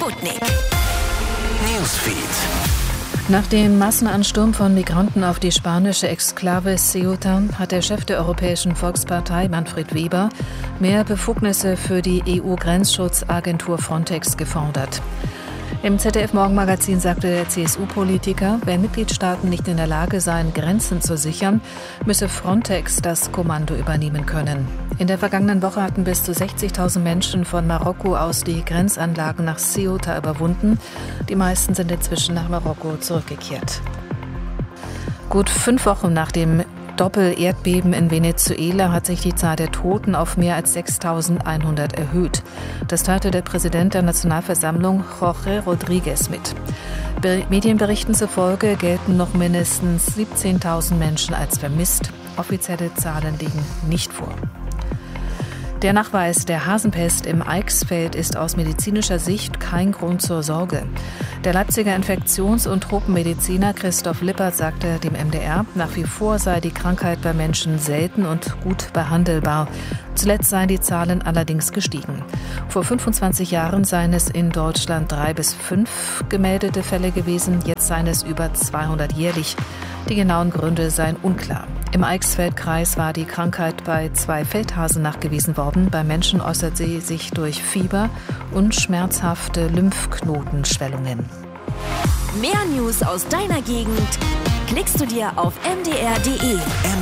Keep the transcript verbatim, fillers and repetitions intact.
Sputnik Newsfeed. Nach dem Massenansturm von Migranten auf die spanische Exklave Ceuta hat der Chef der Europäischen Volkspartei, Manfred Weber, mehr Befugnisse für die E U-Grenzschutzagentur Frontex gefordert. Im Z D F-Morgenmagazin sagte der C S U-Politiker, wenn Mitgliedstaaten nicht in der Lage seien, Grenzen zu sichern, müsse Frontex das Kommando übernehmen können. In der vergangenen Woche hatten bis zu sechzigtausend Menschen von Marokko aus die Grenzanlagen nach Ceuta überwunden. Die meisten sind inzwischen nach Marokko zurückgekehrt. Gut fünf Wochen nach dem Doppel-Erdbeben in Venezuela hat sich die Zahl der Toten auf mehr als sechstausendeinhundert erhöht. Das teilte der Präsident der Nationalversammlung, Jorge Rodríguez, mit. Be- Medienberichten zufolge gelten noch mindestens siebzehntausend Menschen als vermisst. Offizielle Zahlen liegen nicht vor. Der Nachweis der Hasenpest im Eichsfeld ist aus medizinischer Sicht kein Grund zur Sorge. Der Leipziger Infektions- und Tropenmediziner Christoph Lippert sagte dem M D R, nach wie vor sei die Krankheit bei Menschen selten und gut behandelbar. Zuletzt seien die Zahlen allerdings gestiegen. Vor fünfundzwanzig Jahren seien es in Deutschland drei bis fünf gemeldete Fälle gewesen, jetzt seien es über zweihundert jährlich. Die genauen Gründe seien unklar. Im Eichsfeldkreis war die Krankheit bei zwei Feldhasen nachgewiesen worden. Bei Menschen äußert sie sich durch Fieber und schmerzhafte Lymphknotenschwellungen. Mehr News aus deiner Gegend klickst du dir auf m d r punkt d e.